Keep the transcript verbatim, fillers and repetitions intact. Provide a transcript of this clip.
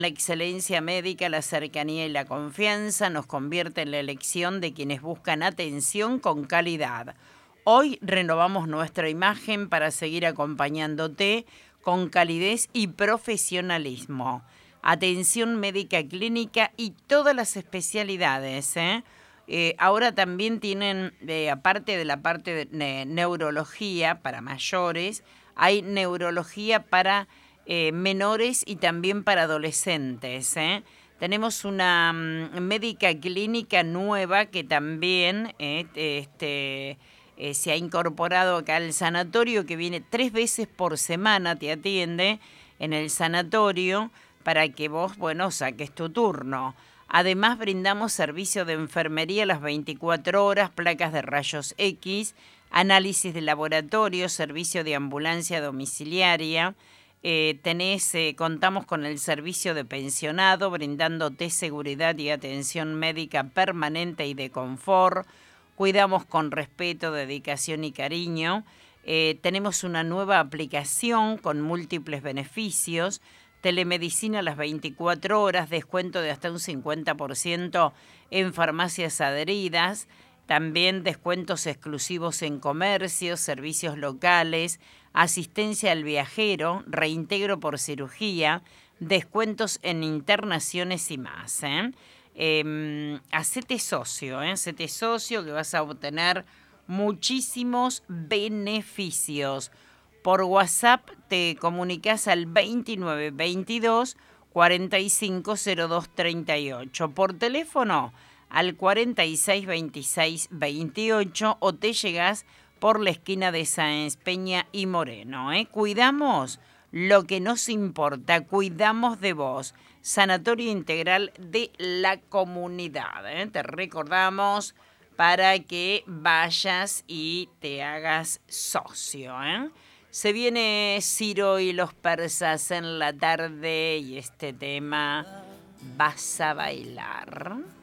La excelencia médica, la cercanía y la confianza nos convierte en la elección de quienes buscan atención con calidad. Hoy renovamos nuestra imagen para seguir acompañándote con calidez y profesionalismo. Atención médica clínica y todas las especialidades, ¿eh? Eh, ahora también tienen, eh, aparte de la parte de ne- neurología para mayores, hay neurología para eh, menores y también para adolescentes, ¿eh? Tenemos una mm, médica clínica nueva que también eh, este, eh, se ha incorporado acá al sanatorio, que viene tres veces por semana, te atiende en el sanatorio para que vos, bueno, saques tu turno. Además, brindamos servicio de enfermería las veinticuatro horas, placas de rayos X, análisis de laboratorio, servicio de ambulancia domiciliaria. Eh, tenés, eh, contamos con el servicio de pensionado, brindándote seguridad y atención médica permanente y de confort. Cuidamos con respeto, dedicación y cariño. Eh, tenemos una nueva aplicación con múltiples beneficios. Telemedicina las veinticuatro horas, descuento de hasta un cincuenta por ciento en farmacias adheridas. También descuentos exclusivos en comercios, servicios locales, asistencia al viajero, reintegro por cirugía, descuentos en internaciones y más, ¿eh? Eh, hacete socio, ¿eh? Hacete socio que vas a obtener muchísimos beneficios. Por WhatsApp te comunicas al veintinueve veintidós cuarenta y cinco cero dos treinta y ocho. Por teléfono al cuarenta y seis veintiséis veintiocho o te llegás por la esquina de Sáenz Peña y Moreno, ¿eh? Cuidamos lo que nos importa, cuidamos de vos. Sanatorio Integral de la Comunidad, ¿eh? Te recordamos para que vayas y te hagas socio, ¿eh? Se viene Ciro y los persas en la tarde y este tema, ¿vas a bailar?